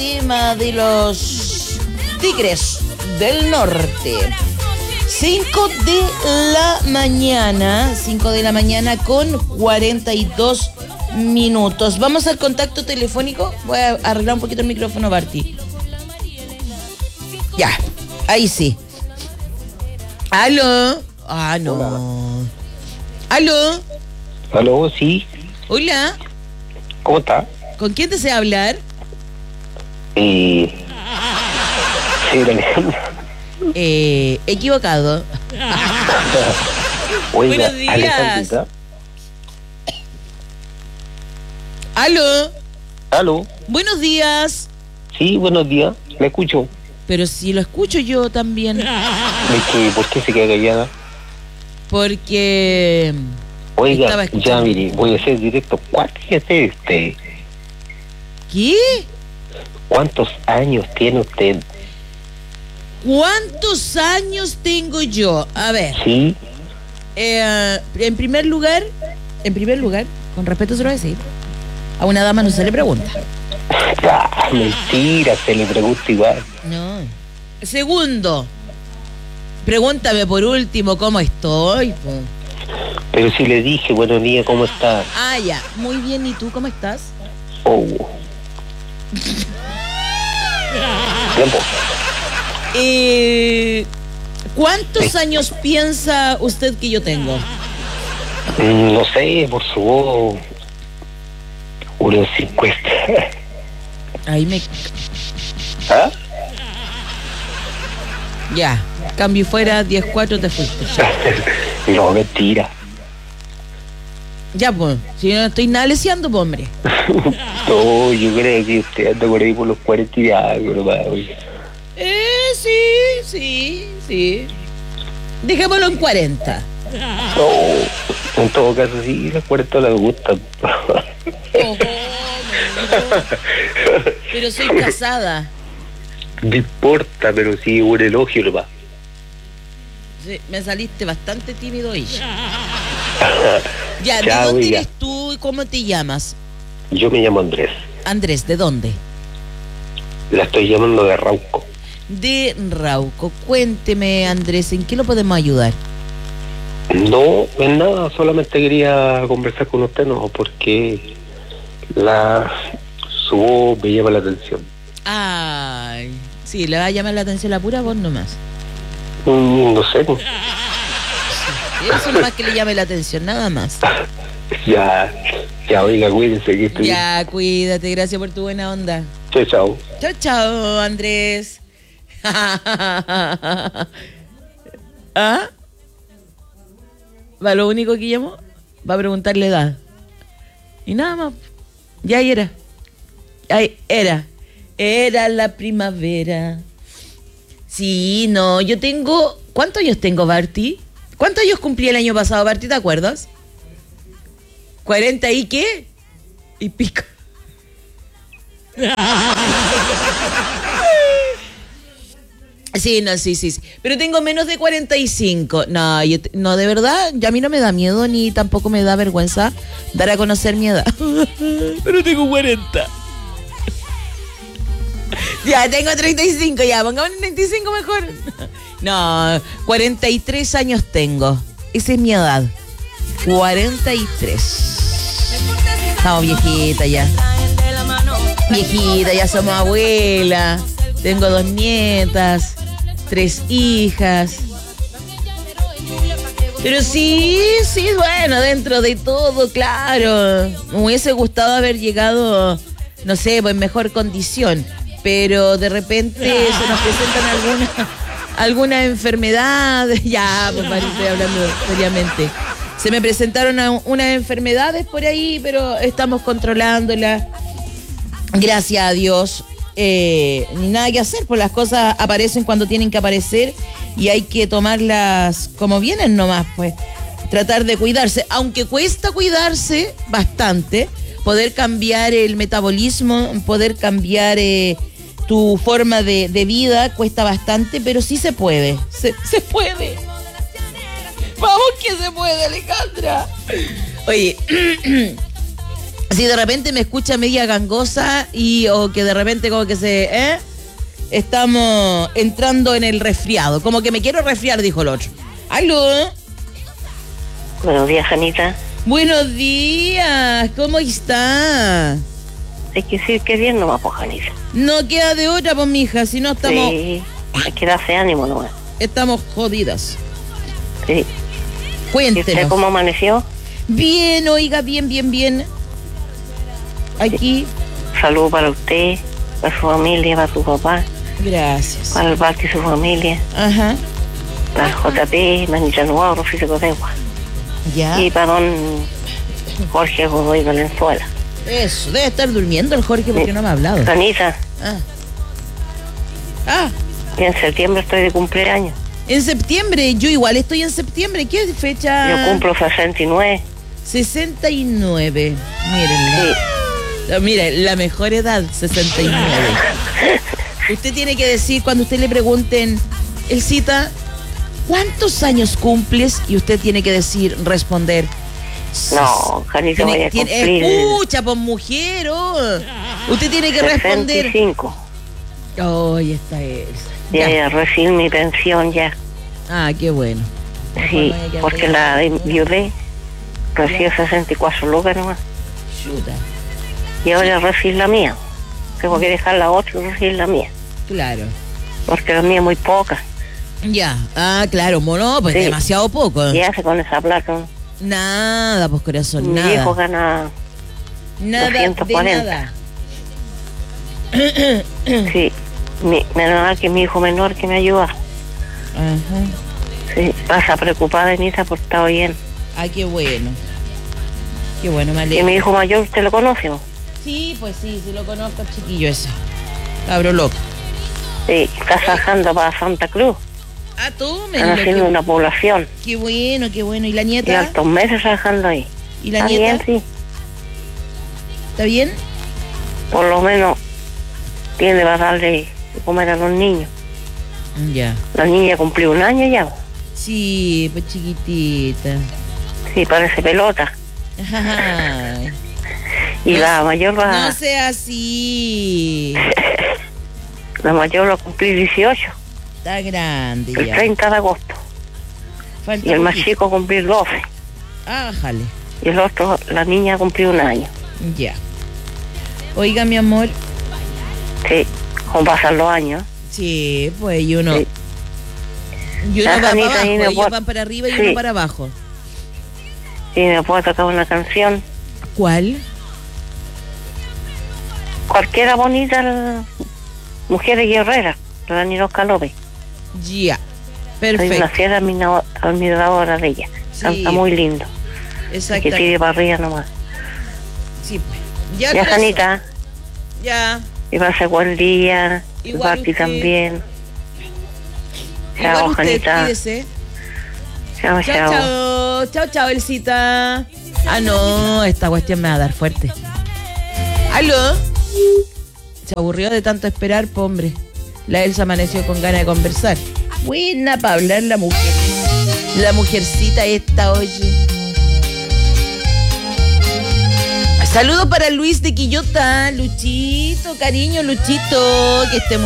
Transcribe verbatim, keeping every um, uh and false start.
tema de los Tigres del Norte. cinco de la mañana, cinco de la mañana con cuarenta y dos minutos. Vamos al contacto telefónico. Voy a arreglar un poquito el micrófono, Barty. Ya, ahí sí. ¿Aló? Ah, no. Hola. ¿Aló? ¿Aló? Sí. Hola. ¿Cómo está? ¿Con quién desea hablar? Eh... Sí, Alejandro. Eh, equivocado. Oiga, Buenos días. Alejandrita. ¿Aló? ¿Aló? Buenos días. Sí, buenos días. ¿Le escucho? Pero si lo escucho yo también. Es que, ¿por qué se queda callada? Porque... Oiga, estaba ya escuchando. mire, voy a ser directo. ¿Cuántos años tiene usted? ¿Qué? ¿Cuántos años tiene usted? ¿Cuántos años tengo yo? A ver, Sí. eh, en primer lugar, en primer lugar, con respeto se lo voy a decir, a una dama no se le pregunta. Ah, mentira, se le pregunta igual. No. Segundo, pregúntame por último cómo estoy. Po. Pero si le dije, buenos días, ¿cómo está? Ah, ya, muy bien, ¿y tú cómo estás? Oh. Tiempo. Eh, ¿Cuántos años piensa usted que yo tengo? Mm, No sé, por su voz. Unos cincuenta. Ahí me... ¿Ah? Ya, cambio fuera, diez cuatro te fuiste. No, mentira. Ya, pues, si no estoy nada leseando, pues, hombre. No, yo creo que usted anda por ahí por los cuarenta y algo nomás, oiga. Eh, sí, sí, sí. Dejémoslo en cuarenta. No, en todo caso sí, los cuarenta les gustan. Ojo, pero soy casada. No importa, pero sí, un elogio nomás. Sí, me saliste bastante tímido hoy. Ya, ¿de Ya, dónde oiga. eres tú y cómo te llamas? Yo me llamo Andrés. Andrés, ¿de dónde? La estoy llamando de Rauco. De Rauco. Cuénteme, Andrés, ¿en qué lo podemos ayudar? No, en nada, solamente quería conversar con usted, no, porque la su voz me llama la atención. Ay, sí, le va a llamar la atención la pura voz nomás. Mm, no sé, pues. Eso nomás que le llame la atención, nada más. ya, ya, oiga, cuídense que estoy. Ya, cuídate, gracias por tu buena onda. Chao, chao. Chao, chao, Andrés. ¿Ah? Va, lo único que llamó, va a preguntarle edad. Y nada más. Ya ahí era. Ahí era. Era la primavera. Sí, no, yo tengo... ¿Cuántos años tengo, Barty? ¿Cuántos años cumplí el año pasado, Barty? ¿Te acuerdas? ¿cuarenta y qué? Y pico. Sí, no, sí, sí, sí. Pero tengo menos de cuarenta y cinco. No, yo te- no, de verdad, ya a mí no me da miedo ni tampoco me da vergüenza dar a conocer mi edad. Pero tengo cuarenta. Ya, tengo treinta y cinco, ya, pongamos treinta y cinco mejor. No, cuarenta y tres años tengo. Esa es mi edad. cuarenta y tres. Estamos viejitas ya. Viejita, ya somos abuela. Tengo dos nietas, tres hijas. Pero sí, sí, bueno, dentro de todo, claro. Me hubiese gustado haber llegado, no sé, pues en mejor condición. Pero de repente se nos presentan algunas alguna enfermedades. Ya, pues Mari, estoy hablando seriamente. Se me presentaron a- unas enfermedades por ahí, pero estamos controlándolas. Gracias a Dios. Eh, ni nada que hacer, pues las cosas aparecen cuando tienen que aparecer y hay que tomarlas como vienen nomás, pues. Tratar de cuidarse, aunque cuesta cuidarse bastante, poder cambiar el metabolismo, poder cambiar eh, tu forma de, de vida, cuesta bastante, pero sí se puede, se, se puede. Vamos que se puede, Alejandra. Oye, Si de repente me escucha media gangosa y o que de repente como que se... ¿eh? Estamos entrando en el resfriado. Como que me quiero resfriar, dijo el otro. ¡Aló! Buenos días, Janita. Buenos días, ¿cómo está? Hay que decir que bien nomás, pues, Janita. No queda de otra, pues, mija, si no estamos... Sí, hay que darse ánimo nomás. Estamos jodidas. Sí. ¿Y Cuéntenos. usted cómo amaneció? Bien, oiga, bien, bien, bien. Aquí. Saludos para usted, para su familia, para su papá, Gracias. para el Basti y su familia, Ajá. para J P, Manita Nuevo, Físico de Agua. Ya. Y para don Jorge Godoy Valenzuela. Eso, debe estar durmiendo el Jorge porque no me ha hablado. Janita, Ah. Ah, y en septiembre estoy de cumpleaños. en septiembre, yo igual estoy en septiembre. ¿Qué fecha? Yo cumplo sesenta y nueve. sesenta y nueve. Mírenla. Sí. No, mire, la mejor edad, sesenta y nueve. Usted tiene que decir, cuando usted le pregunten, Elcita, ¿cuántos años cumples? Y usted tiene que decir, responder. No, Janita, Tiene- voy a tiene- cumplir escucha, pues, mujer. oh. Usted tiene que responder. sesenta y cinco. Oh, ya está Elsa. Ya, Ya. ya recibí mi pensión ya. Ah, qué bueno. Sí, Mejor no haya porque que- la de viudé recibió sesenta y cuatro lucas nomás. Chuta. Y ahora recibir la mía. Tengo que dejar la otra y recibir la mía. Claro. Porque la mía es muy poca. Ya. Ah, claro, mono, pues Sí. demasiado poco. Y hace con esa plata. Nada, pues corazón, Mi nada. viejo gana. Nada doscientos de cuarenta. nada. Sí. Mi, menos mal que mi hijo menor que me ayuda. Ajá. Sí. Pasa preocupada, Anita, por estar bien. Ah, qué bueno. Qué bueno, me Y alegro. mi hijo mayor, ¿usted lo conoce? ¿No? Sí, pues sí, sí lo conozco, chiquillo ese. Cabro loco. Sí, está trabajando para Santa Cruz. Ah, tú me Están lo haciendo que- una población. Qué bueno, qué bueno. ¿Y la Y nieta? altos meses trabajando ahí. ¿Y la Está nieta? bien, sí. ¿Está bien? Por lo menos tiene para darle de comer a los niños. Ya. La niña cumplió un año ya. Sí, pues chiquitita. Sí, parece pelota. Ay, Y No la mayor va, no sea así. la mayor va a cumplir dieciocho, Está grande el ya. treinta de agosto. Falta Y el más poquito. chico cumplir doce. Ájale. Y el otro, la niña cumplió un año. Ya. Oiga, mi amor. Sí, como pasan los años. Sí, pues y uno. Sí. Y uno La va para Janita abajo, ahí me ellos pon- van para arriba y Sí. uno para abajo. Y me puedo tocar una canción. ¿Cuál? Cualquiera bonita, la- Mujeres Guerreras, de Dani Oscar López. Ya. Soy Perfecto. una fiera admira- admiradora de ella. Sí. Canta muy lindo. Que Exacto. tire para arriba nomás. Sí, pues. Ya, Ya, corazón. Janita, Ya. y pase buen día. Igual Bati usted. también. Igual Chao, usted, Janita. cuídese. Chao, Chao, chao. chao. Chao, chao, Elcita. Ah, no, esta cuestión me va a dar fuerte. ¿Aló? Se aburrió de tanto esperar, po, hombre. La Elsa amaneció con ganas de conversar. Buena para hablar la mujer. La mujercita esta, oye. Saludos para Luis de Quillota. Luchito, cariño, Luchito. Que esté muy